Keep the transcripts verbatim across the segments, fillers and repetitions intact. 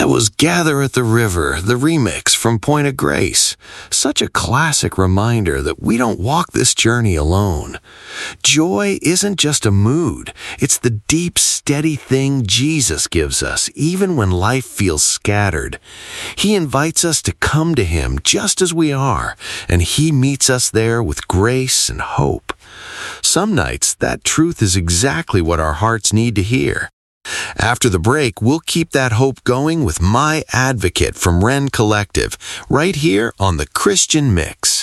was Gather at the River, the remix from Point of Grace. Such a classic reminder that we don't walk this journey alone. Joy isn't just a mood. It's the deep, steady thing Jesus gives us, even when life feels scattered. He invites us to come to Him just as we are, and He meets us there with grace and hope. Some nights, that truth is exactly what our hearts need to hear. After the break, we'll keep that hope going with My Advocate from Wren Collective, right here on the Christian Mix.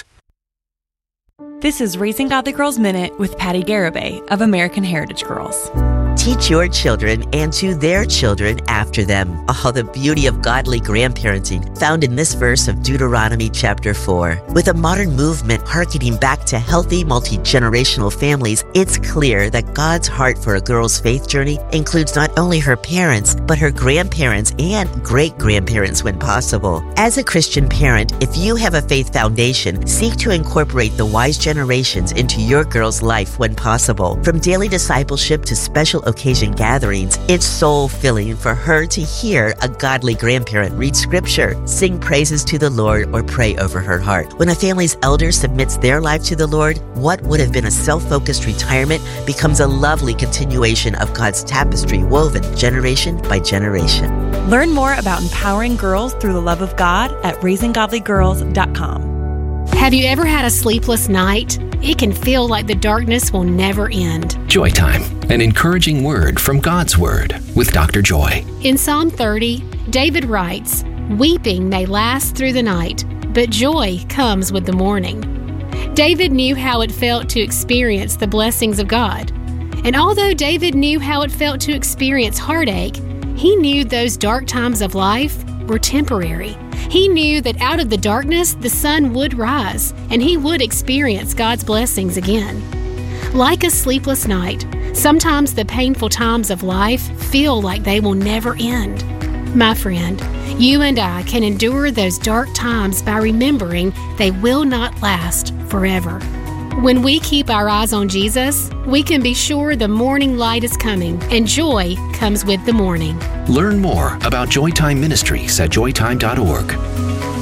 This is Raising Godly Girls Minute with Patty Garibay of American Heritage Girls. Teach your children and to their children after them all the beauty of godly grandparenting found in this verse of Deuteronomy chapter four. With a modern movement hearkening back to healthy multi-generational families, it's clear that God's heart for a girl's faith journey includes not only her parents, but her grandparents and great-grandparents when possible. As a Christian parent, if you have a faith foundation, seek to incorporate the wise generations into your girl's life when possible. From daily discipleship to special occasion gatherings, it's soul-filling for her to hear a godly grandparent read scripture, sing praises to the Lord, or pray over her heart. When a family's elder submits their life to the Lord, what would have been a self-focused retirement becomes a lovely continuation of God's tapestry woven generation by generation. Learn more about empowering girls through the love of God at raising godly girls dot com. Have you ever had a sleepless night? It can feel like the darkness will never end. Joy Time, an encouraging word from God's Word with Doctor Joy. In Psalm thirty, David writes, "Weeping may last through the night, but joy comes with the morning." David knew how it felt to experience the blessings of God. And although David knew how it felt to experience heartache, he knew those dark times of life were temporary. He knew that out of the darkness, the sun would rise, and he would experience God's blessings again. Like a sleepless night, sometimes the painful times of life feel like they will never end. My friend, you and I can endure those dark times by remembering they will not last forever. When we keep our eyes on Jesus, we can be sure the morning light is coming, and joy comes with the morning. Learn more about Joy Time Ministries at joy time dot org.